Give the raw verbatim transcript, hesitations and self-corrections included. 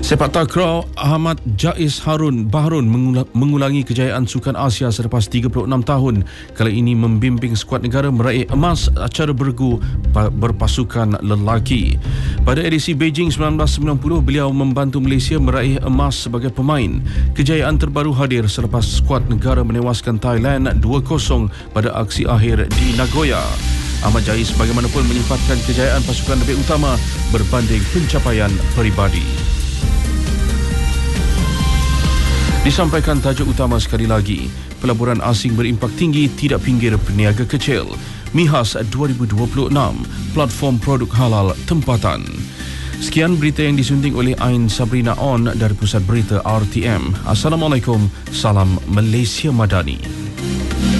Sepak takraw Ahmad Jais Harun Bahrun mengulangi kejayaan Sukan Asia selepas tiga puluh enam tahun. Kali ini membimbing skuad negara meraih emas acara bergu berpasukan lelaki. Pada edisi Beijing sembilan belas sembilan puluh, beliau membantu Malaysia meraih emas sebagai pemain. Kejayaan terbaru hadir selepas skuad negara menewaskan Thailand dua kosong pada aksi akhir di Nagoya. Ahmad Jais bagaimanapun menyifatkan kejayaan pasukan lebih utama berbanding pencapaian peribadi. Disampaikan tajuk utama sekali lagi, pelaburan asing berimpak tinggi tidak pinggir peniaga kecil. MIHAS dua ribu dua puluh enam, platform produk halal tempatan. Sekian berita yang disunting oleh Ain Sabrina On dari Pusat Berita R T M. Assalamualaikum, salam Malaysia Madani.